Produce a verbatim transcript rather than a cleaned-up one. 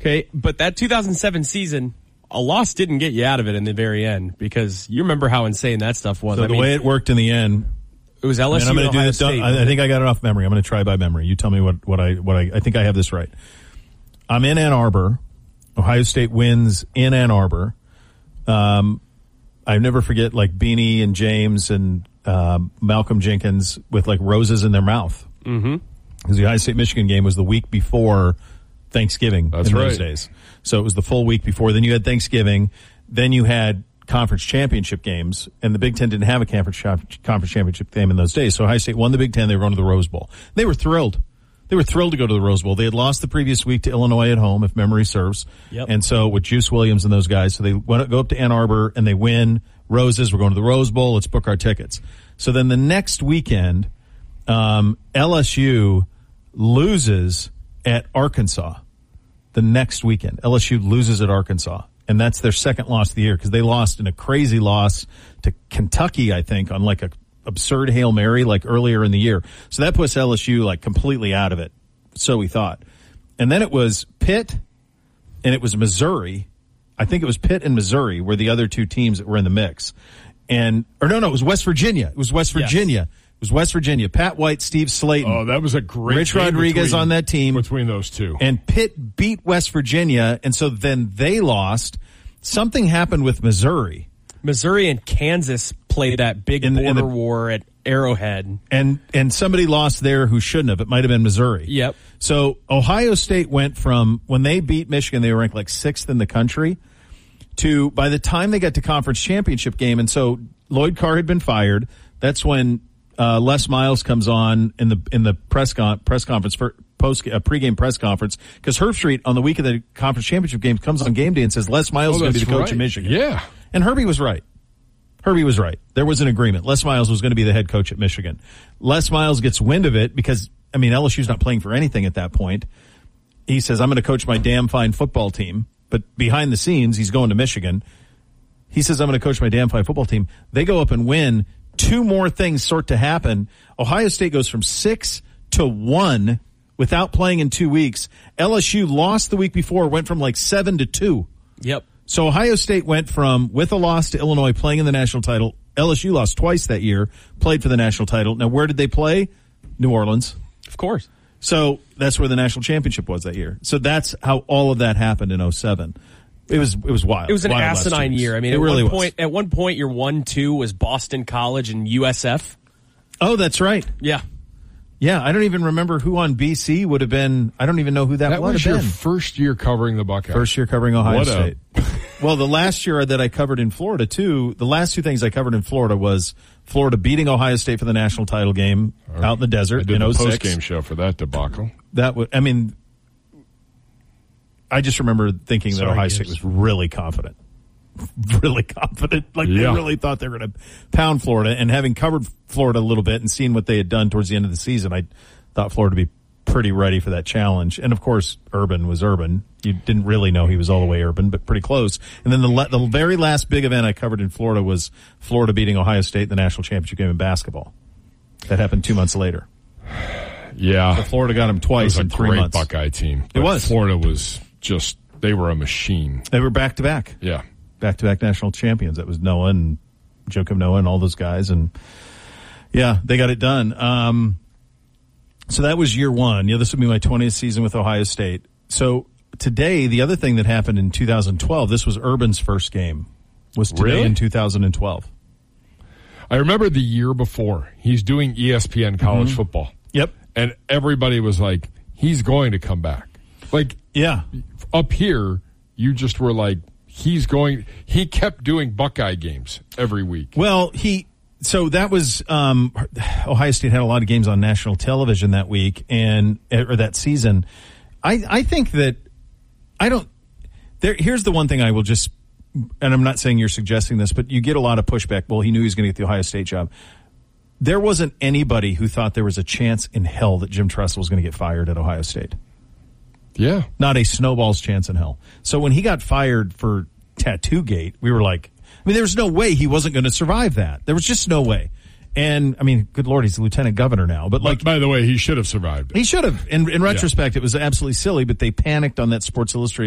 Okay, but that two thousand seven season, a loss didn't get you out of it in the very end because you remember how insane that stuff was. So I the mean, way it worked in the end, it was L S U I'm and going to do Ohio this. State. I, I think I got it off memory. I'm going to try by memory. You tell me what, what I what I I think I have this right. I'm in Ann Arbor. Ohio State wins in Ann Arbor. Um, I never forget like Beanie and James and uh, Malcolm Jenkins with like roses in their mouth. Mm-hmm. Because the Ohio State Michigan game was the week before Thanksgiving. That's in right. those days. So it was the full week before. Then you had Thanksgiving. Then you had conference championship games, and the Big Ten didn't have a conference conference championship game in those days. So Ohio State won the Big Ten. They were going to the Rose Bowl. They were thrilled. They were thrilled to go to the Rose Bowl. They had lost the previous week to Illinois at home, if memory serves. Yep. And so with Juice Williams and those guys, so they went, go up to Ann Arbor and they win roses. We're going to the Rose Bowl. Let's book our tickets. So then the next weekend, um, L S U loses at Arkansas. The next weekend, L S U loses at Arkansas. And that's their second loss of the year because they lost in a crazy loss to Kentucky, I think, on like a absurd Hail Mary like earlier in the year. So that puts L S U like completely out of it. So we thought. And then it was Pitt and it was Missouri. I think it was Pitt and Missouri were the other two teams that were in the mix. And, or no, no, it was West Virginia. It was West Virginia. Yes. It was West Virginia. Pat White, Steve Slayton. Oh, that was a great Rich game Rodriguez between, on that team. Between those two. And Pitt beat West Virginia. And so then they lost. Something happened with Missouri. Missouri and Kansas played that big In the- in border the- war at Arrowhead. And and somebody lost there who shouldn't have. It might have been Missouri. Yep. So Ohio State went from, when they beat Michigan, they were ranked like sixth in the country, to by the time they got to conference championship game, and so Lloyd Carr had been fired. That's when uh, Les Miles comes on in the in the press con- press conference for post uh, pregame press conference because Herbstreit on the week of the conference championship game comes on game day and says Les Miles Oh, is going to be that's the coach right. of Michigan. Yeah. And Herbie was right. Herbie was right. There was an agreement. Les Miles was going to be the head coach at Michigan. Les Miles gets wind of it because, I mean, L S U's not playing for anything at that point. He says, I'm going to coach my damn fine football team. But behind the scenes, he's going to Michigan. He says, I'm going to coach my damn fine football team. They go up and win. Two more things start to happen. Ohio State goes from six to one without playing in two weeks. L S U lost the week before, went from like seven to two. Yep. So Ohio State went from, with a loss to Illinois, playing in the national title. L S U lost twice that year, played for the national title. Now, where did they play? New Orleans. Of course. So that's where the national championship was that year. So that's how all of that happened in oh seven. It was it was wild. It was an wild last asinine years. year. I mean, it at really one was. point, at one point, your one two was Boston College and U S F. Oh, that's right. Yeah. Yeah, I don't even remember who on B C would have been. I don't even know who that, That would was have your been. first year covering the Buckeyes. First year covering Ohio What a- State. Well, the last year that I covered in Florida, too, the last two things I covered in Florida was Florida beating Ohio State for the national title game out in the desert I did in the oh six. post-game show for that debacle. That would, I mean, I just remember thinking Sorry, that Ohio Gibbs. State was really confident. Really confident. Like Yeah. they really thought they were going to pound Florida. And having covered Florida a little bit and seen what they had done towards the end of the season, I thought Florida would be pretty ready for that challenge. And of course, Urban was Urban. You didn't really know he was all the way Urban, but pretty close. And then the le- the very last big event I covered in Florida was Florida beating Ohio State in the national championship game in basketball. That happened two months later. Yeah. So Florida got him It twice was a in three great months. Buckeye team. It But was. Florida was just, they were a machine. They were back to back. Yeah. Back to back national champions. That was Noah and Joakim Noah and all those guys. And yeah, they got it done. Um, so that was year one. Yeah, this would be my twentieth season with Ohio State. So today, the other thing that happened in two thousand twelve, this was Urban's first game, was today Really? in two thousand twelve. I remember the year before, he's doing E S P N college Mm-hmm. football. Yep. And everybody was like, he's going to come back. Like, Yeah. up here, you just were like, he's going, he kept doing Buckeye games every week. Well, he, so that was, um, Ohio State had a lot of games on national television that week and, or that season. I, I think that, I don't, there, here's the one thing I will just, and I'm not saying you're suggesting this, but you get a lot of pushback. Well, he knew he was going to get the Ohio State job. There wasn't anybody who thought there was a chance in hell that Jim Tressel was going to get fired at Ohio State. Yeah. Not a snowball's chance in hell. So when he got fired for Tattoo-gate, we were like, I mean, there was no way he wasn't going to survive that. There was just no way. And, I mean, good Lord, he's the lieutenant governor now. But, like, But by the way, he should have survived it. he should have. In, in retrospect, it was absolutely silly, but they panicked on that Sports Illustrated